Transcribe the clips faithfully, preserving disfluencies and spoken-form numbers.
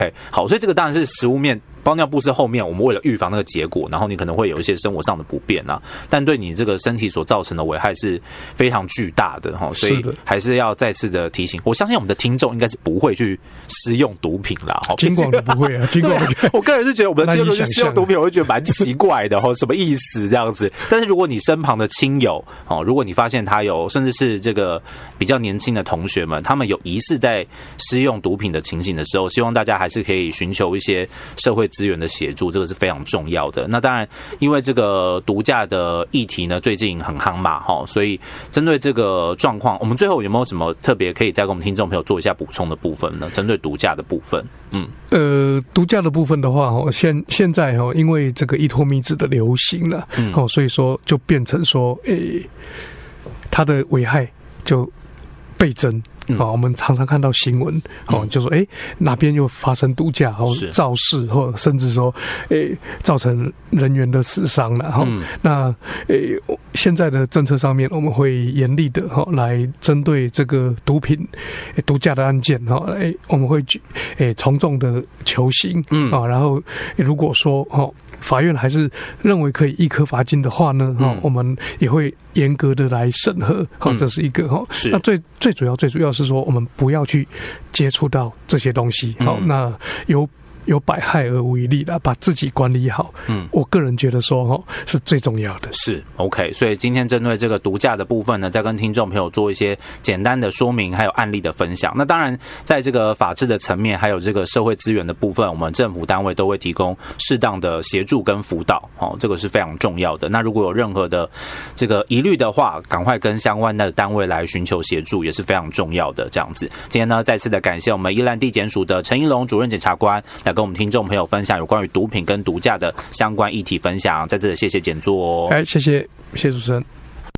OK， 好，所以这个当然是食物面。包尿布是后面我们为了预防那个结果，然后你可能会有一些生活上的不便啊，但对你这个身体所造成的危害是非常巨大的哈，所以还是要再次的提醒。我相信我们的听众应该是不会去施用毒品啦， 金广的不会啊，金广的、 啊。我个人是觉得我们的听众去施用毒品，我会觉得蛮奇怪的哈，什么意思这样子？但是如果你身旁的亲友哦，如果你发现他有，甚至是这个比较年轻的同学们，他们有疑似在施用毒品的情形的时候，希望大家还是可以寻求一些社会资源的协助，这个是非常重要的。那当然，因为这个毒驾的议题呢，最近很夯嘛，哈，所以针对这个状况，我们最后有没有什么特别可以再跟我们听众朋友做一下补充的部分呢？针对毒驾的部分，嗯， 呃，毒驾的部分的话，哦，现现在哈，因为这个依托米酯的流行了，嗯，哦，所以说就变成说，诶、欸，它的危害就倍增。嗯、我们常常看到新闻，哦，嗯、就说哎、欸，哪边又发生毒驾，或肇事，或甚至说，哎、欸，造成人员的死伤了，哈、嗯。那哎、欸，现在的政策上面，我们会严厉的哈来针对这个毒品、欸、毒驾的案件，哈，哎，我们会举哎从重的求刑，嗯啊，然后、欸、如果说哈法院还是认为可以易科罚金的话呢，哈、嗯，我们也会严格的来审核，哈，这是一个哈。是。那最最主要最主要是说，我们不要去接触到这些东西，好、嗯，那有。有百害而无一利的，把自己管理好。嗯，我个人觉得说哈是最重要的。 是 OK， 所以今天针对这个毒驾的部分呢，再跟听众朋友做一些简单的说明，还有案例的分享。那当然，在这个法治的层面，还有这个社会资源的部分，我们政府单位都会提供适当的协助跟辅导。哦，这个是非常重要的。那如果有任何的这个疑虑的话，赶快跟相关的单位来寻求协助，也是非常重要的。这样子，今天呢，再次的感谢我们宜兰地检署的陈一龙主任检察官来跟我们听众朋友分享有关于毒品跟毒驾的相关议题分享，在这里谢谢检座哦。 哎，谢谢，谢谢主持人。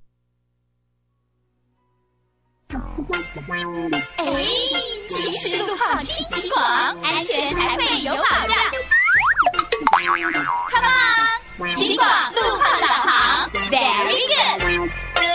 哎，其实路好听极广，安全才会有保障。Come on， 极广路况导航 ，Very good。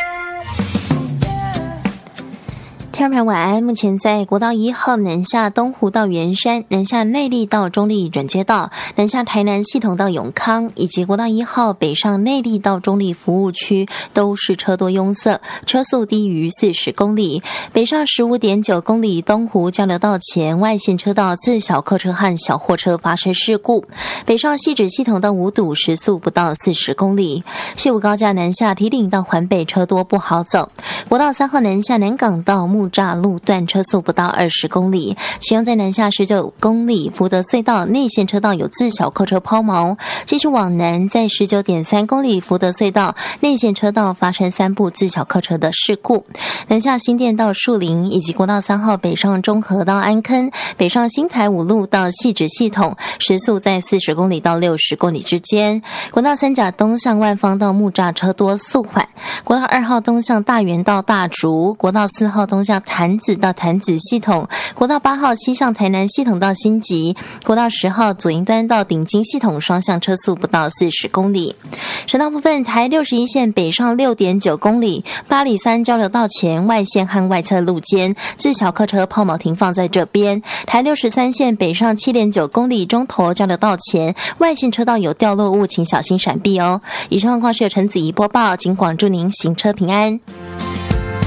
听众朋友晚安，目前在国道一号南下东湖到圆山、南下内壢到中壢转接道、南下台南系统到永康，以及国道一号北上内壢到中壢服务区都是车多拥塞，车速低于四十公里。北上 十五点九公里东湖交流道前外线车道自小客车和小货车发生事故，北上汐止系统到五堵时速不到四十公里。西武高架南下堤顶到环北车多不好走，国道三号南下南港到木栅路段车速不到二十公里，其中在南下十九公里福德隧道内线车道有自小客车抛锚，继续往南在 十九点三公里福德隧道内线车道发生三部自小客车的事故，南下新店到树林以及国道三号北上中和到安坑，北上新台五路到汐止系统时速在四十公里到六十公里之间，国道三甲东向万芳到木栅车多速缓，国道二号东向大园到大竹，国道四号东向潭子到潭子系统，国道八号西向台南系统到新集，国道十号左营端到顶金系统双向车速不到四十公里。省道部分，台六十一线北上 六点九公里，八里三交流道前外线和外侧路肩自小客车抛锚停放在这边。台六十三线北上 七点九公里，中投交流道前外线车道有掉落物，请小心闪避哦。以上状况是由陈子怡播报，警广祝您行车平安。